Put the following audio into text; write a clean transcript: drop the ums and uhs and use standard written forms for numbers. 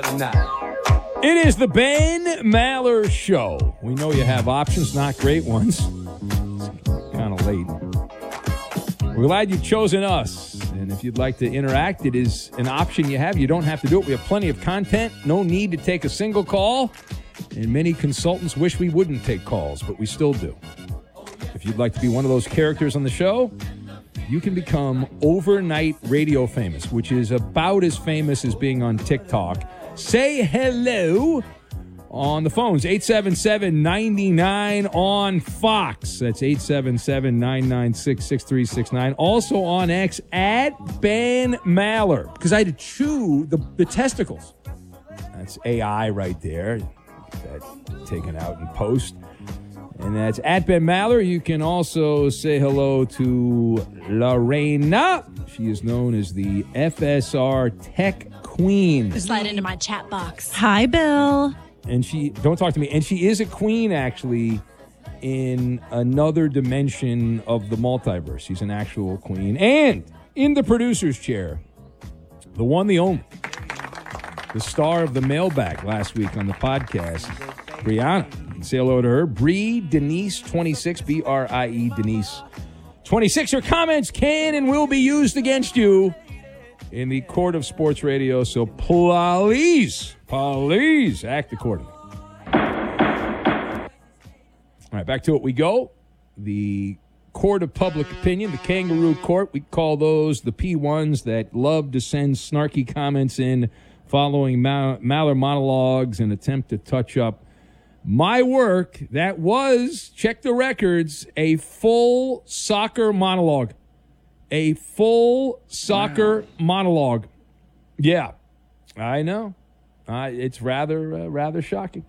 I'm not. It is the Ben Maller Show. We know you have options, not great ones. It's kind of late. We're glad you've chosen us. And if you'd like to interact, it is an option you have. You don't have to do it. We have plenty of content. No need to take a single call. And many consultants wish we wouldn't take calls, but we still do. If you'd like to be one of those characters on the show, you can become overnight radio famous, which is about as famous as being on TikTok. Say hello on the phones, 877-99 on Fox. That's 877-996-6369. Also on X, at Ben Maller. Because I had to chew the testicles. That's AI right there. Get that taken out in post. And that's at Ben Maller. You can also say hello to Lorena. She is known as the FSR Tech Queen. Slide into my chat box. Hi, Bill. And don't talk to me. And she is a queen, actually, in another dimension of the multiverse. She's an actual queen. And in the producer's chair, the one, the only, the star of the mailbag last week on the podcast, Brianna. Say hello to her. Bree Denise 26, B-R-I-E Denise 26. Her comments can and will be used against you in the court of sports radio. So please act accordingly. All right, back to it we go. The court of public opinion, the kangaroo court. We call those the P1s that love to send snarky comments in following Maller monologues and attempt to touch up my work. That was, check the records, a full soccer monologue. A full soccer monologue. Yeah, I know. It's rather shocking.